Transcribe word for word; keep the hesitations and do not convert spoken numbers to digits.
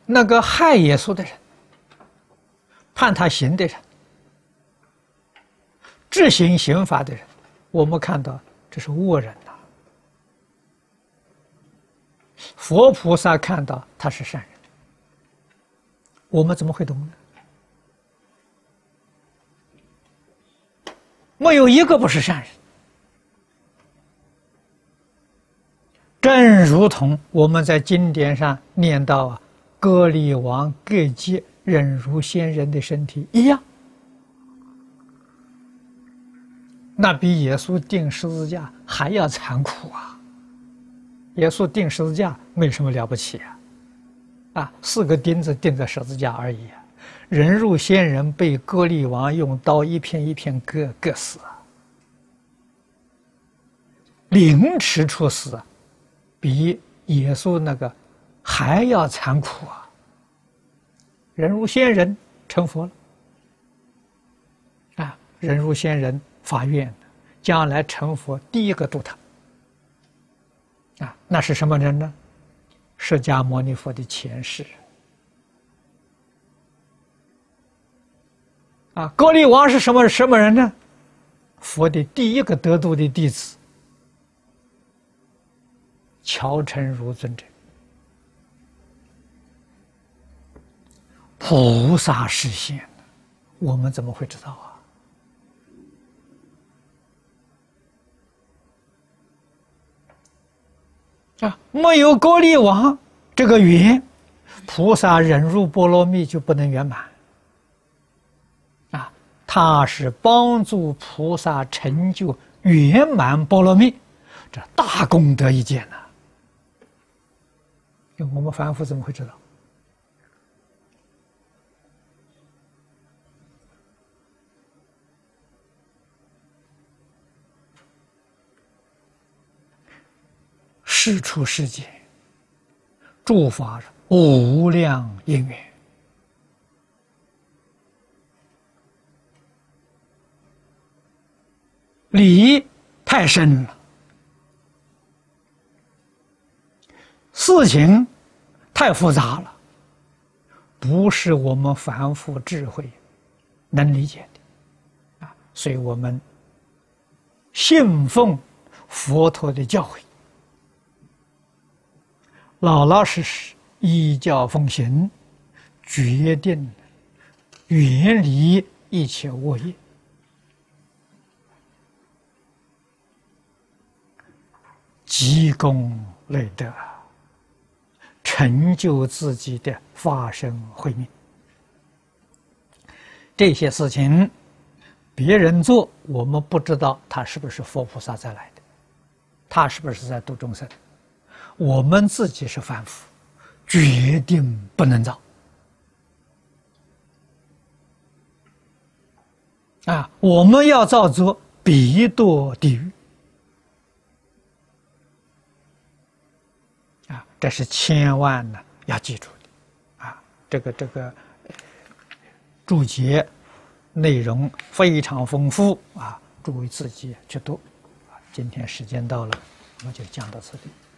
那个害耶稣的人，判他刑的人，执行刑罚的人，我们看到这是恶人呐、啊。佛菩萨看到他是善人，我们怎么会懂呢？没有一个不是善人。正如同我们在经典上念到啊，歌利王各阶忍辱仙人的身体一样，那比耶稣钉十字架还要残酷啊！耶稣钉十字架没什么了不起啊，啊，四个钉子钉在十字架而已啊。忍辱仙人被歌利王用刀一片一片割割死啊，凌迟处死啊，比耶稣那个还要残酷啊！忍辱仙人成佛了啊！忍辱仙人发愿，将来成佛第一个度他啊！那是什么人呢？释迦牟尼佛的前世啊！歌利王是什么什么人呢？佛的第一个得度的弟子，乔成如尊者。菩萨示现，我们怎么会知道啊？啊，没有歌利王这个缘，菩萨忍辱波罗蜜就不能圆满。啊，他是帮助菩萨成就圆满波罗蜜，这大功德一件呐、啊。我们凡夫怎么会知道？世出世间，诸法无量因缘，理太深了，事情太复杂了，不是我们凡夫智慧能理解的啊！所以我们信奉佛陀的教诲，老老实实依教奉行，决定远离一切恶业，积功累德，成就自己的法身慧命。这些事情别人做，我们不知道他是不是佛菩萨再来的，他是不是在度众生。我们自己是凡夫，决定不能造啊！我们要造作必堕地狱啊！这是千万呢要记住的啊！这个这个注解内容非常丰富啊，诸位自己去读啊。今天时间到了，我们就讲到这里。